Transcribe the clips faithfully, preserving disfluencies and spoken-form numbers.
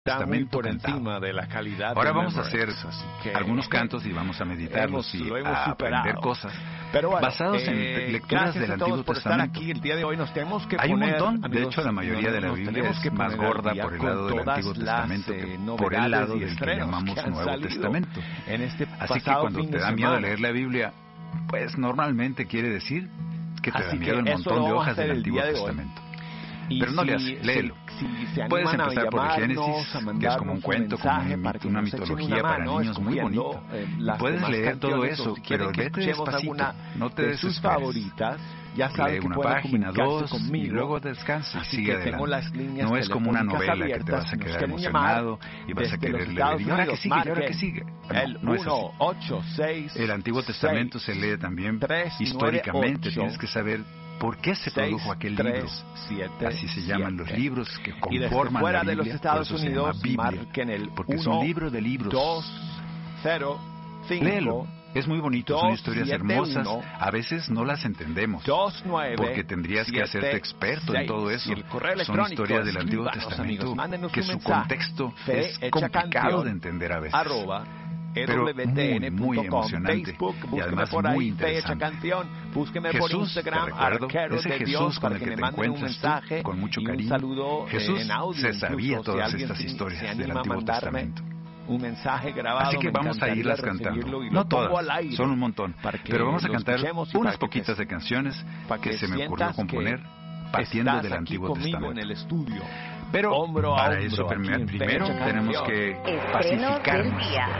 Está muy por cantado. encima de la calidad. Ahora de vamos a Memorex, hacer algunos cantos y vamos a meditarlos hemos, y lo hemos a superado. aprender cosas Pero bueno, basados eh, en lecturas gracias del a todos Antiguo por Testamento. Estar aquí el día de hoy nos tenemos que Hay un poner, montón, amigos, de hecho la mayoría no, de la nos Biblia tenemos que es más poner al gorda día por el con lado del todas Antiguo las, Testamento eh, que por el lado y del que estrenos llamamos que han Nuevo salido Testamento. En este Así que cuando fin te de da miedo semana. leer la Biblia, pues normalmente quiere decir que te Así da miedo el que eso montón lo de vamos a hojas hacer del el Antiguo día de hoy. Testamento. Y Pero no si, le haces, léelo. Si, si se Puedes animan empezar a por el llamarnos, Génesis, a que es como un mandarnos cuento, como mensaje un- para que una nos echen mitología una para mano niños muy escogiendo, bonito. eh, Y las puedes demás leer todo canciones, eso, o si quieren pero que vete escuchemos despacito, alguna no te de sus desesperes. favoritas, ya saben Lee que una pueden página, comunicarse dos, conmigo. y luego descansa y Así sigue que tengo adelante. las líneas No es como una telefónicas novela que te vas a abiertas, nos quedar quieren llamar emocionado y vas a desde querer los leer. Estados ¿Y ahora qué Unidos, sigue? ¿Y ahora qué marquen sigue? el No, no es así. uno ocho seis El Antiguo Testamento se lee también tres nueve históricamente. ocho Tienes que saber por qué se produjo aquel libro. Así se llaman los libros que Y desde conforman fuera la de Biblia. los Estados por eso se llama Unidos, Biblia, marquen el porque es uno, un libro de libros. dos cero cinco Léelo. Es muy bonito, son dos, historias siete, hermosas. uno, A veces no las entendemos. dos nueve Porque tendrías que siete, hacerte experto en seis. todo eso. Y el correo Son electrónico, historias del Antiguo escríbanos, Testamento amigos, mándenos que un su mensaje. contexto Fe es hecha complicado canción, de entender a veces. arroba Pero muy, muy emocionante Facebook, y búsqueme además por muy ahí, Fe hecha interesante. canción, búsqueme por Jesús, Instagram, te recuerdo, arquero ese de Jesús Dios, con para el que que me te manden un encuentras tú, mensaje con mucho y un cariño. saludo Jesús en audio. se sabía incluso, todas si alguien estas se- historias se del anima a Antiguo mandarme Testamento. un mensaje grabado, Así que me vamos a encantaría irlas recibirlo cantando. y lo No pongo todas, al aire son un montón. para que Pero vamos a lo cantar escuchemos y unas para que poquitas te- de canciones para que que se me ocurrió sientas componer que partiendo estás del aquí Antiguo conmigo Testamento. en el estudio. Pero Hombro a para hombro, eso aquí primero, en primero Fecha tenemos Canción. que Estreno pacificarnos. del día.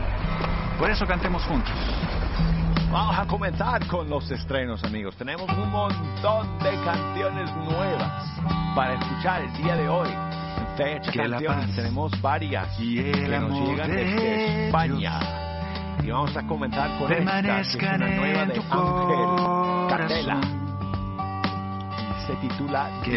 Por eso cantemos juntos. Vamos a comenzar con los estrenos, amigos. Tenemos un montón de canciones nuevas para escuchar el día de hoy. En Fecha Que la Canciones paz tenemos varias y el que nos amor llegan de desde España. Y vamos a comenzar con esta, que es permanezcan una nueva en de tu Ángel Candela. corazón. Y se titula Que